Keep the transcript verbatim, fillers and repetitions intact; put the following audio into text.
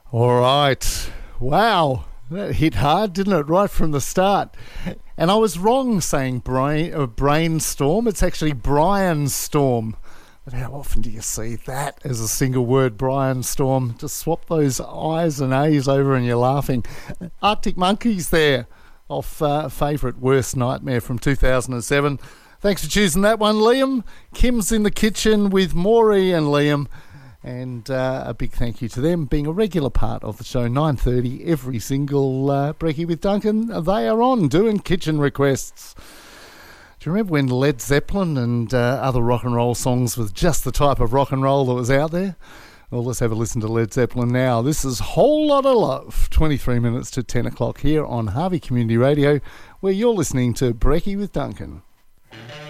All right. Wow. That hit hard, didn't it? Right from the start. And I was wrong saying brain, uh, brainstorm. It's actually Brian Storm. But how often do you see that as a single word, Brian Storm? Just swap those I's and A's over and you're laughing. Arctic Monkeys there, off uh, favourite Worst Nightmare from two thousand seven. Thanks for choosing that one, Liam. Kim's in the kitchen with Maury and Liam. And uh, a big thank you to them being a regular part of the show, nine thirty every single uh, Brekkie with Duncan. They are on doing kitchen requests. Do you remember when Led Zeppelin and uh, other rock and roll songs was just the type of rock and roll that was out there? Well, let's have a listen to Led Zeppelin now. This is Whole Lotta Love, twenty-three minutes to ten o'clock here on Harvey Community Radio, where you're listening to Brekkie with Duncan.